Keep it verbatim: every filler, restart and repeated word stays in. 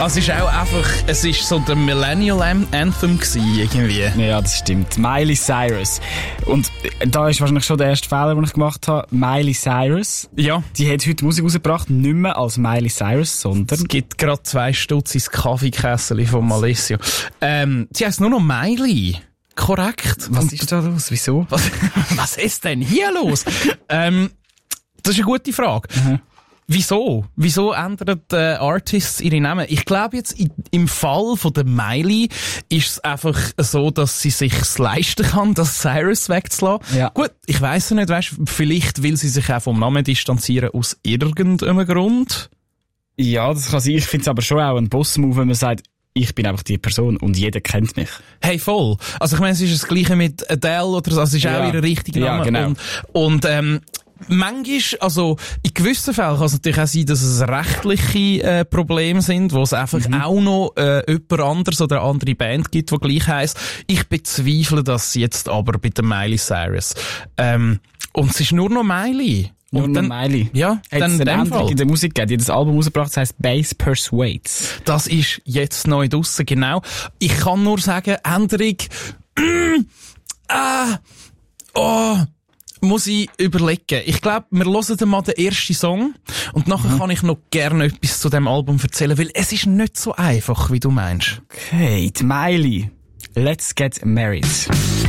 Also es ist auch einfach, es ist so der Millennial Anthem gewesen, irgendwie. Ja, das stimmt. Miley Cyrus. Und da ist wahrscheinlich schon der erste Fehler, den ich gemacht habe. Miley Cyrus. Ja. Die hat heute Musik rausgebracht, nicht mehr als Miley Cyrus, sondern... Es gibt gerade zwei Stutz ins Kaffeekessel von Malesio. Ähm, sie heisst nur noch Miley. Korrekt. Was Und ist da los? Wieso? Was, was ist denn hier los? ähm, das ist eine gute Frage. Mhm. Wieso? Wieso ändern äh, Artists ihre Namen? Ich glaube jetzt, in, im Fall von der Miley ist es einfach so, dass sie sich's leisten kann, das Cyrus wegzulassen. Ja. Gut, ich weiss ja nicht, weißt, vielleicht will sie sich auch vom Namen distanzieren aus irgendeinem Grund. Ja, das kann sein. Ich finde es aber schon auch ein Boss-Move, wenn man sagt, ich bin einfach die Person und jeder kennt mich. Hey, voll. Also ich meine, es ist das Gleiche mit Adele oder so, also es ist Ja. auch ihr richtiger Name. Ja, genau. Und, und ähm, manchmal, also in gewissen Fällen kann es natürlich auch sein, dass es rechtliche äh, Probleme sind, wo es einfach Mhm. auch noch äh, jemand anderes oder eine andere Band gibt, die gleich heisst. Ich bezweifle das jetzt aber bei der Miley Cyrus. Ähm, und es ist nur noch Miley. Nur Und noch dann, Miley. ja, Hat dann es in eine dem Änderung Fall. in der Musik gegeben? Die hat das Album rausgebracht, das heisst Bass Persuades. Das ist jetzt neu draussen, genau. Ich kann nur sagen, Änderung, mm, ah, oh, muss ich überlegen. Ich glaube, wir hören dann mal den ersten Song und nachher Mhm. kann ich noch gerne etwas zu dem Album erzählen, weil es ist nicht so einfach, wie du meinst. Okay, die Miley. Let's Get Married.